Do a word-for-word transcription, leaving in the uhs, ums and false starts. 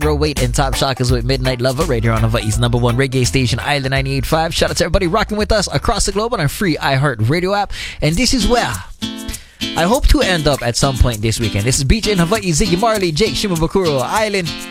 Bro Wait and Top Shockers with Midnight Lover right here on Hawaii's number one reggae station, Island ninety-eight point five. Shout out to everybody rocking with us across the globe on our free iHeart Radio app. And this is where I hope to end up at some point this weekend. This is B J in Hawaii, Ziggy Marley, Jake Shimabukuro, Island